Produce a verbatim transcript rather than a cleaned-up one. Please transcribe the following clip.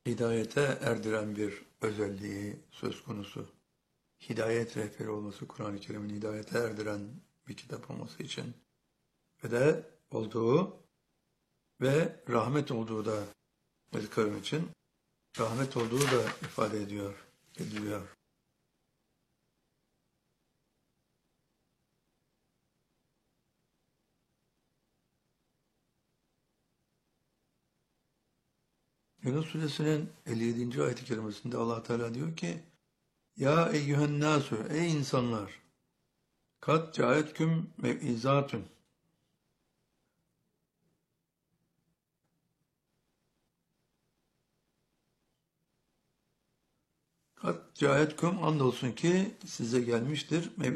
hidayete erdiren bir özelliği söz konusu. Hidayet rehberi olması, Kur'an-ı Kerim'in hidayete erdiren bir kitap olması için ve de olduğu ve rahmet olduğu da Mezkarım için rahmet olduğu da ifade ediyor, ediliyor. Yunus Suresinin elli yedinci ayet-i kerimesinde Allah Teala diyor ki: Ya eyyühen nasu, ey insanlar, kad caetküm mev'izatun. Kad caetküm, andolsun ki size gelmiştir